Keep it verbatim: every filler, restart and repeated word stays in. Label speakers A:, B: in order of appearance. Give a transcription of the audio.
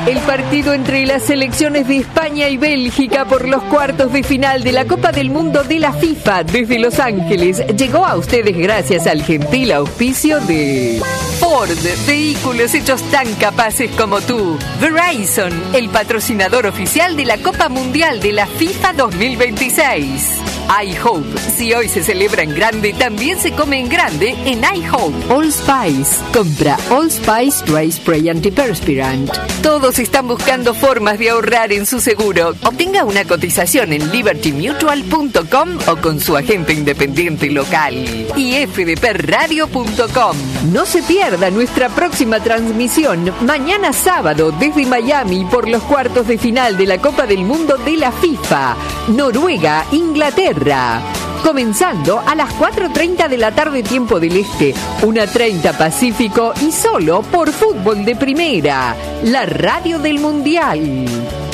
A: El partido entre las selecciones de España y Bélgica por los cuartos de final de la Copa del Mundo de la FIFA desde Los Ángeles llegó a ustedes gracias al gentil auspicio de Ford, vehículos hechos tan capaces como tú. Verizon, el patrocinador oficial de la Copa Mundial de la FIFA dos mil veintiséis. iHope, si hoy se celebra en grande, también se come en grande en iHope. All Spice, compra All Spice Dry Spray Antiperspirant. Todos están buscando formas de ahorrar en su seguro. Obtenga una cotización en liberty mutual punto com o con su agente independiente local. Y f d p radio punto com. No se pierda nuestra próxima transmisión mañana sábado desde Miami por los cuartos de final de la Copa del Mundo de la FIFA. Noruega, Inglaterra. Comenzando a las cuatro treinta de la tarde tiempo del Este, una treinta Pacífico y solo por Fútbol de Primera, la radio del Mundial.